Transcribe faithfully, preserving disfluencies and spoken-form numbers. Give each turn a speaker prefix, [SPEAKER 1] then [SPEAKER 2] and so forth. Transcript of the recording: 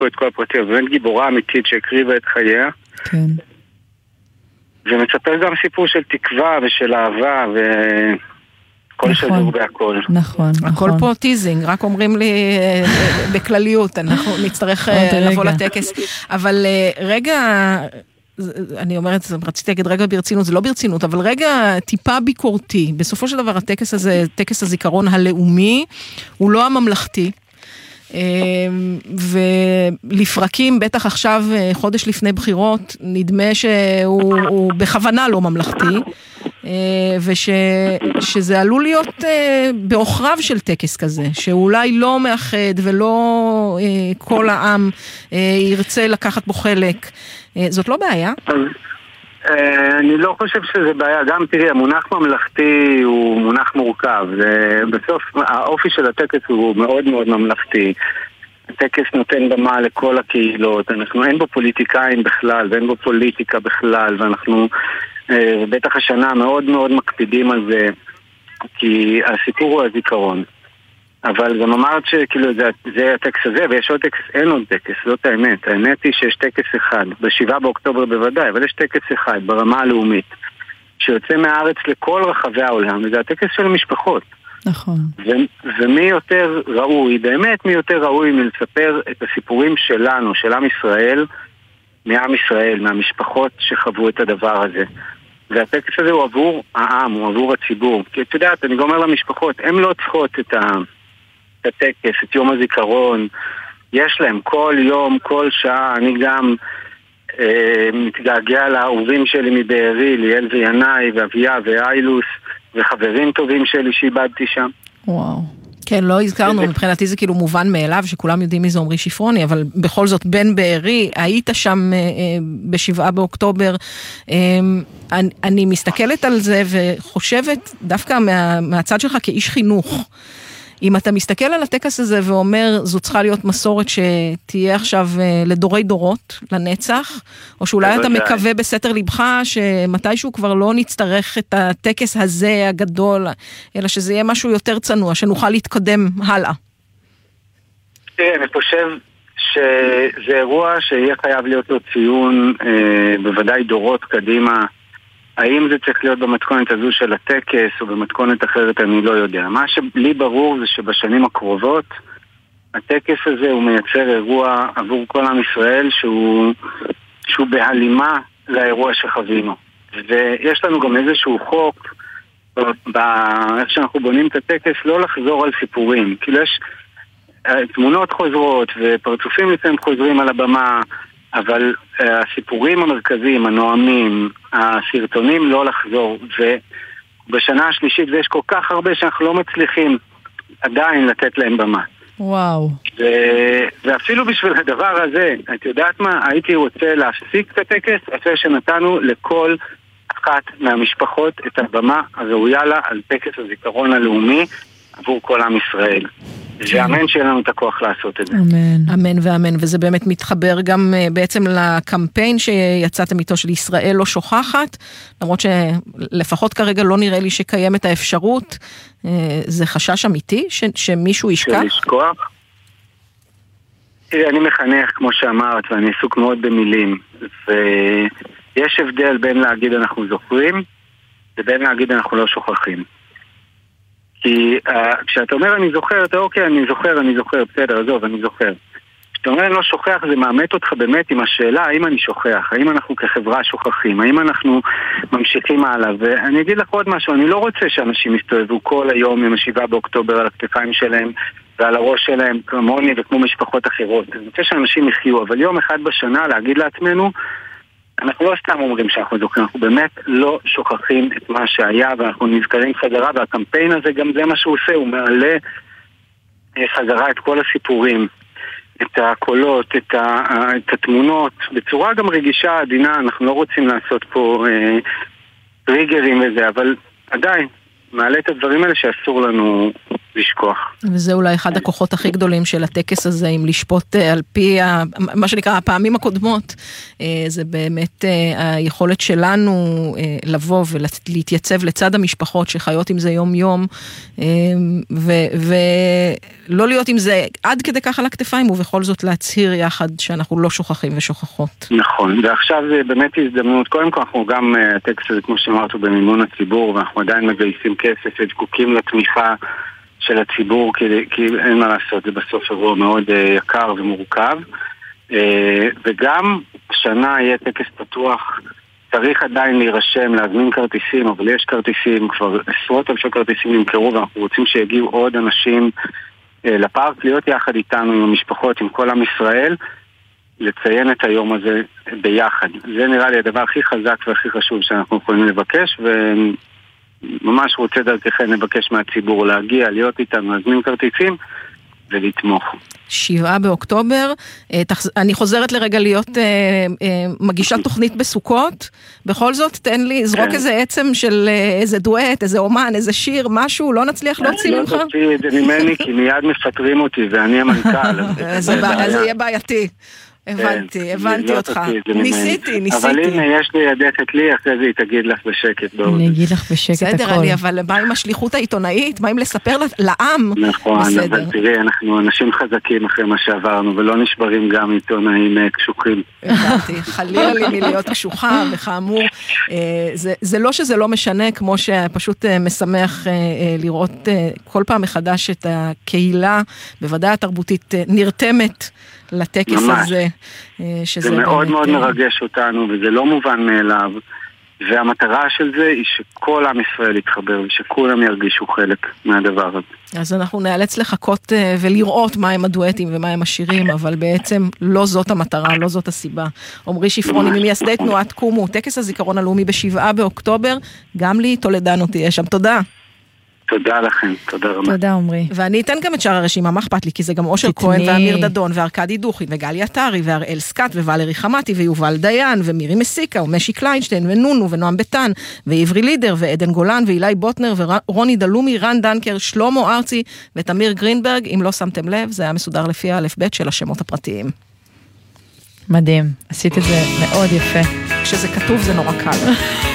[SPEAKER 1] פה את כל הפרטים, באמת גיבורה אמיתית שהקריבה את חייה.
[SPEAKER 2] כן.
[SPEAKER 1] ומספר גם סיפור של תקווה ושל אהבה וכל שזור בהכל.
[SPEAKER 2] נכון,
[SPEAKER 3] הכל פה טיזינג, רק אומרים לי בכלליות, אנחנו נצטרך לבוא לטקס. אבל רגע, אני אומרת, רציתי להגיד רגע ברצינות, זה לא ברצינות, אבל רגע טיפה ביקורתי. בסופו של דבר הטקס הזה, טקס הזיכרון הלאומי, הוא לא הממלכתי. ולפרקים, בטח עכשיו חודש לפני בחירות, נדמה שהוא בכוונה לא ממלכתי, ושזה עלול להיות באוכריו של טקס כזה, שאולי לא מאחד ולא כל העם ירצה לקחת בו חלק. זאת לא בעיה?
[SPEAKER 1] אני לא חושב שזה בעיה. גם תראי, המונח ממלכתי הוא מונח מורכב. בסוף האופי של הטקס הוא מאוד מאוד ממלכתי. הטקס נותן במה לכל הקהילות. אנחנו אין בו פוליטיקאים בכלל ואין בו פוליטיקה בכלל, ואנחנו בטח השנה מאוד מאוד מקפידים על זה, כי הסיפור הוא הזיכרון. אבל גם אמרת שכאילו זה, זה הטקס הזה, ויש עוד טקס, אין עוד טקס, זאת האמת. האמת היא שיש טקס אחד, בשבעה באוקטובר בוודאי, אבל יש טקס אחד ברמה הלאומית, שיוצא מהארץ לכל רחבי העולם, וזה הטקס של המשפחות.
[SPEAKER 2] נכון.
[SPEAKER 1] ו- ומי יותר ראוי, באמת מי יותר ראוי מלספר את הסיפורים שלנו, של עם ישראל, מעם ישראל, מהמשפחות שחוו את הדבר הזה. והטקס הזה הוא עבור העם, הוא עבור הציבור. כי את יודעת, אני אומר למשפחות, הם לא צריכות את ה... את הטקס, את יום הזיכרון, יש להם כל יום, כל שעה. אני גם אה, מתגעגע לאהובים שלי מבארי, ליאל וינאי ואביה ואיילוס וחברים טובים שלי שאיבדתי שם.
[SPEAKER 2] וואו.
[SPEAKER 3] כן, לא הזכרנו, מבחינתי זה כאילו מובן מאליו, שכולם יודעים מי זה עמרי שפרוני, אבל בכל זאת בן בארי, היית שם אה, בשבעה באוקטובר, אה, אני, אני מסתכלת על זה וחושבת דווקא מה, מהצד שלך כאיש חינוך, אם אתה מסתכל על הטקס הזה ואומר, זו צריכה להיות מסורת שתהיה עכשיו לדורי דורות, לנצח, או שאולי אתה מקווה בסתר לבך שמתישהו כבר לא נצטרך את הטקס הזה הגדול, אלא שזה יהיה משהו יותר צנוע, שנוכל להתקדם הלאה.
[SPEAKER 1] תראה, אני חושב שזה אירוע שיהיה חייב להיות לו ציון, בוודאי דורות קדימה. האם זה צריך להיות במתכונת הזו של הטקס או במתכונת אחרת, אני לא יודע. מה שלי ברור זה שבשנים הקרובות הטקס הזה הוא מייצר אירוע עבור כל עם ישראל שהוא, שהוא בהלימה לאירוע שחווינו. ויש לנו גם איזשהו חוק באיך שאנחנו בונים את הטקס לא לחזור על סיפורים. כאילו יש תמונות חוזרות ופרצופים לפעמים חוזרים על הבמה, אבל uh, הסיפורים המרכזיים, הנועמים, הסרטונים לא לחזור, ובשנה השלישית ויש כל כך הרבה שאנחנו לא מצליחים עדיין לתת להם במה.
[SPEAKER 2] וואו.
[SPEAKER 1] ו... ואפילו בשביל הדבר הזה, את יודעת מה? הייתי רוצה להפסיק את הטקס אחרי שנתנו לכל אחת מהמשפחות את הבמה הראויה לה על טקס הזיכרון הלאומי עבור כל עם ישראל. ואמן שיהיה לנו את הכוח לעשות את זה.
[SPEAKER 2] אמן.
[SPEAKER 3] אמן ואמן, וזה באמת מתחבר גם בעצם לקמפיין שיצאתם איתו של ישראל לא שוכחת, למרות שלפחות כרגע לא נראה לי שקיים את האפשרות. זה חשש אמיתי ש- שמישהו ישכח?
[SPEAKER 1] של לשכוח? אני מחנך, כמו שאמרת, ואני עסוק מאוד במילים, ויש הבדל בין להגיד אנחנו זוכרים, ובין להגיד אנחנו לא שוכחים. כי uh, כשאתה אומר אני זוכר, אתה אוקיי, אני זוכר, אני זוכר, בסדר, עזוב, אני זוכר. כשאתה אומר אני לא שוכח, זה מאמת אותך באמת עם השאלה, האם אני שוכח, האם אנחנו כחברה שוכחים, האם אנחנו ממשיכים הלאה. ואני אגיד לך עוד משהו, אני לא רוצה שאנשים יסתובבו כל היום עם השבעה באוקטובר על הכתפיים שלהם ועל הראש שלהם, כמוני וכמו משפחות אחרות. אני רוצה שאנשים יחיו, אבל יום אחד בשנה להגיד לעצמנו, אנחנו לא סתם אומרים שאנחנו זוכרים, אנחנו באמת לא שוכחים את מה שהיה, ואנחנו נזכרים חזרה, והקמפיין הזה גם זה מה שהוא עושה, הוא מעלה חזרה את כל הסיפורים, את הקולות, את, ה, את התמונות, בצורה גם רגישה, עדינה. אנחנו לא רוצים לעשות פה אה, טריגרים וזה, אבל עדיין, מעלה את הדברים האלה שאסור לנו לשכוח.
[SPEAKER 3] וזה אולי אחד הכוחות הכי גדולים של הטקס הזה, אם לשפוט על פי, מה שנקרא, הפעמים הקודמות, זה באמת היכולת שלנו לבוא ולהתייצב לצד המשפחות שחיות עם זה יום יום, ולא להיות עם זה עד כדי כך על הכתפיים, ובכל זאת להצהיר יחד שאנחנו לא שוכחים ושוכחות.
[SPEAKER 1] נכון, ועכשיו זה באמת הזדמנות, קודם כל אנחנו גם, הטקס הזה כמו שאמרנו במימון הציבור, ואנחנו עדיין מגייסים כסף וזקוקים לתמיכה של הציבור, כי, כי אין מה לעשות, זה בסוף אירוע מאוד uh, יקר ומורכב. Uh, וגם שנה יהיה טקס פתוח, צריך עדיין להירשם, להזמין כרטיסים, אבל יש כרטיסים, כבר עשרות אלפי כרטיסים נמכרו, ואנחנו רוצים שיגיעו עוד אנשים uh, לפארק, להיות יחד איתנו, עם המשפחות, עם כל עם ישראל, לציין את היום הזה ביחד. זה נראה לי הדבר הכי חזק והכי חשוב שאנחנו יכולים לבקש, ו... ממש רוצה דרככם לבקש מהציבור להגיע, להיות איתנו, להזמין כרטיסים ולתמוך.
[SPEAKER 3] שבעה באוקטובר, אני חוזרת לרגע להיות מגישת תוכנית בסוכות, בכל זאת תן לי, זרוק איזה עצם של איזה דואט, איזה אומן, איזה שיר, משהו, לא נצליח להוציא ממך?
[SPEAKER 1] לא תוציא את זה ממני, כי מיד מפטרים אותי ואני המנכ"ל.
[SPEAKER 3] זה יהיה בעייתי. הבנתי, הבנתי אותך. ניסיתי, ניסיתי.
[SPEAKER 1] אבל הנה, יש לי ידקת לי, אחרי זה היא תגיד לך בשקט.
[SPEAKER 2] אני אגיד לך בשקט הכל.
[SPEAKER 3] בסדר, אני, אבל מה עם השליחות העיתונאית? מה עם לספר לעם?
[SPEAKER 1] נכון, אבל תראי, אנחנו אנשים חזקים אחרי מה שעברנו, ולא נשברים גם עיתונאים קשוחים.
[SPEAKER 3] הבנתי, חלילה לי מלהיות קשוחה, וכאמור, זה לא שזה לא משנה, כמו שפשוט משמח לראות כל פעם מחדש את הקהילה, בוודאי התרבותית, נרתמת לטקס הזה.
[SPEAKER 1] זה מאוד מאוד מרגש אותנו, וזה לא מובן מאליו, והמטרה של זה היא שכל עם ישראל יתחבר, ושכולם ירגישו חלק מהדבר הזה.
[SPEAKER 3] אז אנחנו נאלץ לחכות ולראות מה הם הדואטים ומה הם השירים, אבל בעצם לא זאת המטרה, לא זאת הסיבה. עמרי שפרוני, ממייסדי תנועת קומו, טקס הזיכרון הלאומי בשבעה באוקטובר, גם לי תולדנו תהיה שם. תודה.
[SPEAKER 1] תודה לכם, תודה רבה.
[SPEAKER 2] תודה עמרי.
[SPEAKER 3] ואני אתן גם את שאר הרשימה, מה אכפת לי? כי זה גם אושר כהן ואמיר דדון וארקדי דוכין וגלי עטרי והראל סקאט וואלרי חמתי ויובל דיין ומירי מסיקה ומשי קליינשטיין ונונו ונועם ביטן ועברי לידר ועדן גולן ואילי בוטנר ורוני דלומי, רן דנקר, שלמה ארצי ותמיר גרינברג. אם לא שמתם לב, זה היה מסודר לפי האלף בית של השמות הפרטיים.
[SPEAKER 2] מדהים, עשית את זה מאוד יפה.
[SPEAKER 3] כשזה כתוב זה נורא קל.